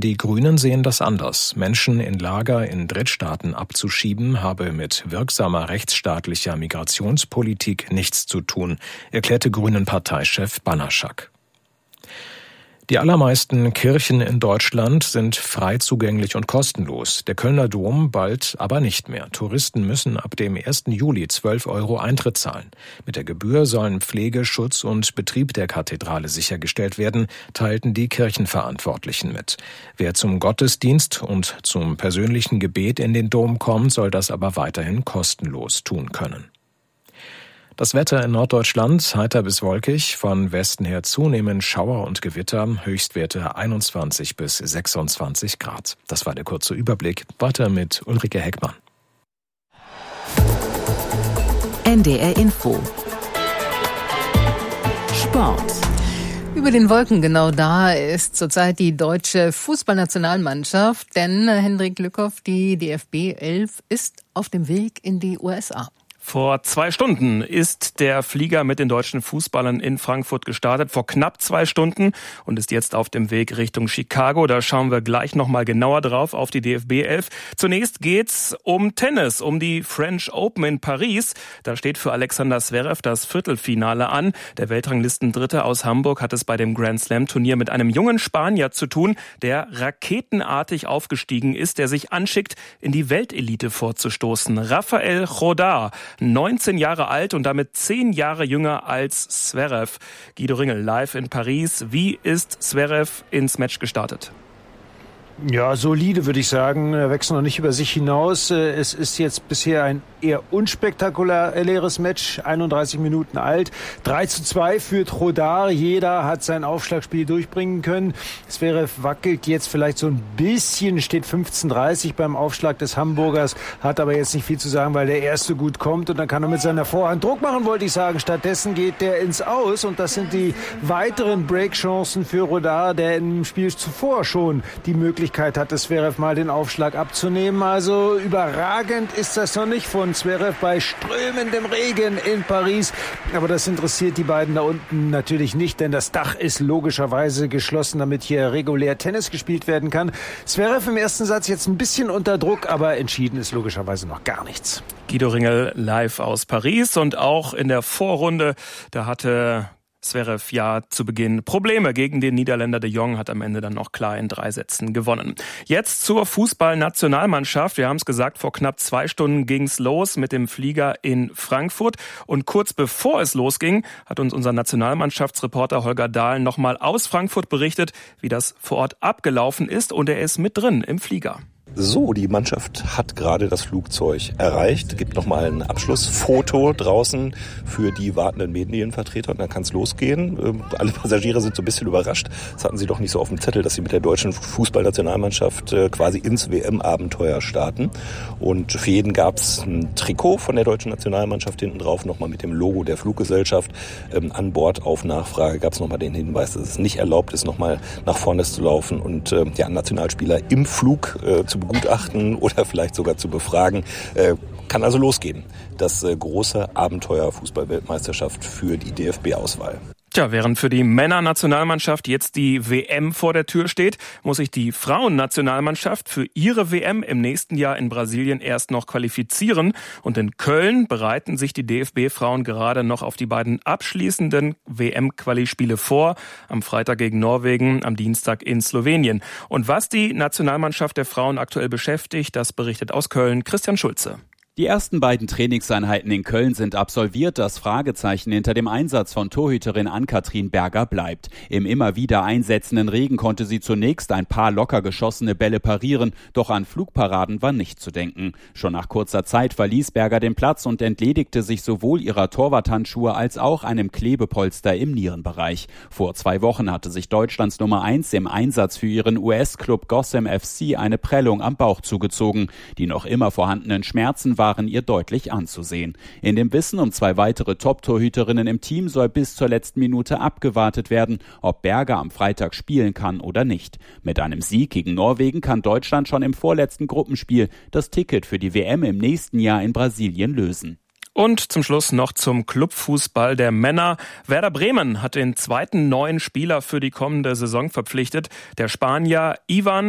die Grünen sehen das anders. Menschen in Lager in Drittstaaten abzuschieben, habe mit wirksamer rechtsstaatlicher Migrationspolitik nichts zu tun, erklärte Grünen-Parteichef Banaschak. Die allermeisten Kirchen in Deutschland sind frei zugänglich und kostenlos. Der Kölner Dom bald aber nicht mehr. Touristen müssen ab dem 1. Juli 12 € Eintritt zahlen. Mit der Gebühr sollen Pflege, Schutz und Betrieb der Kathedrale sichergestellt werden, teilten die Kirchenverantwortlichen mit. Wer zum Gottesdienst und zum persönlichen Gebet in den Dom kommt, soll das aber weiterhin kostenlos tun können. Das Wetter in Norddeutschland heiter bis wolkig, von Westen her zunehmend Schauer und Gewitter, Höchstwerte 21 bis 26 Grad. Das war der kurze Überblick. Weiter mit Ulrike Heckmann. NDR Info. Sport. Über den Wolken genau da ist zurzeit die deutsche Fußballnationalmannschaft, denn Hendrik Lückhoff, die DFB 11, ist auf dem Weg in die USA. Vor 2 Stunden ist der Flieger mit den deutschen Fußballern in Frankfurt gestartet, vor knapp 2 Stunden, und ist jetzt auf dem Weg Richtung Chicago. Da schauen wir gleich nochmal genauer drauf auf die DFB 11. Zunächst geht's um Tennis, um die French Open in Paris. Da steht für Alexander Zverev das Viertelfinale an. Der Weltranglistendritte aus Hamburg hat es bei dem Grand Slam Turnier mit einem jungen Spanier zu tun, der raketenartig aufgestiegen ist, der sich anschickt, in die Weltelite vorzustoßen. Rafael Chodar, 19 Jahre alt und damit 10 Jahre jünger als Zverev. Guido Ringel, live in Paris. Wie ist Zverev ins Match gestartet? Ja, solide würde ich sagen. Er wächst noch nicht über sich hinaus. Es ist jetzt bisher ein eher unspektakuläres Match, 31 Minuten alt. 3:2 führt Chodar. Jeder hat sein Aufschlagspiel durchbringen können. Zverev wackelt jetzt vielleicht so ein bisschen, steht 15:30 beim Aufschlag des Hamburgers, hat aber jetzt nicht viel zu sagen, weil der Erste gut kommt und dann kann er mit seiner Vorhand Druck machen, wollte ich sagen. Stattdessen geht der ins Aus und das sind die weiteren Breakchancen für Chodar, der im Spiel zuvor schon die Möglichkeit hatte, Zverev mal den Aufschlag abzunehmen. Also überragend ist das noch nicht von Zverev bei strömendem Regen in Paris. Aber das interessiert die beiden da unten natürlich nicht, denn das Dach ist logischerweise geschlossen, damit hier regulär Tennis gespielt werden kann. Zverev im ersten Satz jetzt ein bisschen unter Druck, aber entschieden ist logischerweise noch gar nichts. Guido Ringel live aus Paris, und auch in der Vorrunde, da hatte Zverev ja zu Beginn Probleme gegen den Niederländer de Jong, hat am Ende dann noch klar in 3 Sätzen gewonnen. Jetzt zur Fußballnationalmannschaft. Wir haben es gesagt, vor knapp 2 Stunden ging's los mit dem Flieger in Frankfurt. Und kurz bevor es losging, hat uns unser Nationalmannschaftsreporter Holger Dahl nochmal aus Frankfurt berichtet, wie das vor Ort abgelaufen ist. Und er ist mit drin im Flieger. So, die Mannschaft hat gerade das Flugzeug erreicht. Gibt nochmal ein Abschlussfoto draußen für die wartenden Medienvertreter und dann kann es losgehen. Alle Passagiere sind so ein bisschen überrascht. Das hatten sie doch nicht so auf dem Zettel, dass sie mit der deutschen Fußballnationalmannschaft quasi ins WM-Abenteuer starten. Und für jeden gab es ein Trikot von der deutschen Nationalmannschaft hinten drauf, nochmal mit dem Logo der Fluggesellschaft. An Bord auf Nachfrage gab es nochmal den Hinweis, dass es nicht erlaubt ist, nochmal nach vorne zu laufen und Nationalspieler im Flug zu begutachten oder vielleicht sogar zu befragen. Kann also losgehen. Das große Abenteuer Fußball-Weltmeisterschaft für die DFB-Auswahl. Tja, während für die Männernationalmannschaft jetzt die WM vor der Tür steht, muss sich die Frauennationalmannschaft für ihre WM im nächsten Jahr in Brasilien erst noch qualifizieren. Und in Köln bereiten sich die DFB-Frauen gerade noch auf die beiden abschließenden WM-Quali-Spiele vor. Am Freitag gegen Norwegen, am Dienstag in Slowenien. Und was die Nationalmannschaft der Frauen aktuell beschäftigt, das berichtet aus Köln Christian Schulze. Die ersten beiden Trainingseinheiten in Köln sind absolviert. Das Fragezeichen hinter dem Einsatz von Torhüterin Ann-Kathrin Berger bleibt. Im immer wieder einsetzenden Regen konnte sie zunächst ein paar locker geschossene Bälle parieren, doch an Flugparaden war nicht zu denken. Schon nach kurzer Zeit verließ Berger den Platz und entledigte sich sowohl ihrer Torwarthandschuhe als auch einem Klebepolster im Nierenbereich. Vor 2 Wochen hatte sich Deutschlands Nummer 1 im Einsatz für ihren US-Club Gotham FC eine Prellung am Bauch zugezogen. Die noch immer vorhandenen Schmerzen waren ihr deutlich anzusehen. In dem Wissen um 2 weitere Top-Torhüterinnen im Team soll bis zur letzten Minute abgewartet werden, ob Berger am Freitag spielen kann oder nicht. Mit einem Sieg gegen Norwegen kann Deutschland schon im vorletzten Gruppenspiel das Ticket für die WM im nächsten Jahr in Brasilien lösen. Und zum Schluss noch zum Clubfußball der Männer. Werder Bremen hat den zweiten neuen Spieler für die kommende Saison verpflichtet. Der Spanier Ivan